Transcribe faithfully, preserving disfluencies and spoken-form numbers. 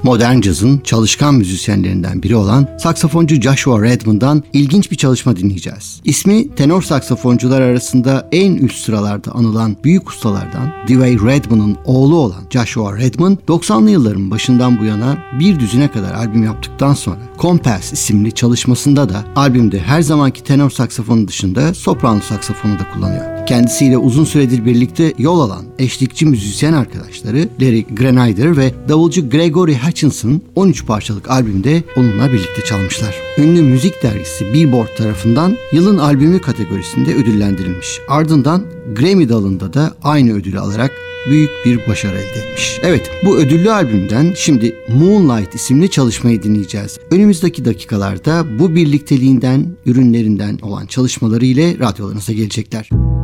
Modern cazın çalışkan müzisyenlerinden biri olan saksafoncu Joshua Redman'dan ilginç bir çalışma dinleyeceğiz. İsmi tenor saksafoncular arasında en üst sıralarda anılan büyük ustalardan Dewey Redman'ın oğlu olan Joshua Redman, doksanlı yılların başından bu yana bir düzine kadar albüm yaptıktan sonra Compass isimli çalışmasında da albümde her zamanki tenor saksafonu dışında soprano saksafonu da kullanıyor. Kendisiyle uzun süredir birlikte yol alan eşlikçi müzisyen arkadaşları Larry Greenider ve davulcu Gregory Hutchinson on üç parçalık albümde onunla birlikte çalmışlar. Ünlü müzik dergisi Billboard tarafından yılın albümü kategorisinde ödüllendirilmiş. Ardından Grammy dalında da aynı ödülü alarak büyük bir başarı elde etmiş. Evet, bu ödüllü albümden şimdi Moonlight isimli çalışmayı dinleyeceğiz. Önümüzdeki dakikalarda bu birlikteliğinden, ürünlerinden olan çalışmaları ile radyolarınıza gelecekler.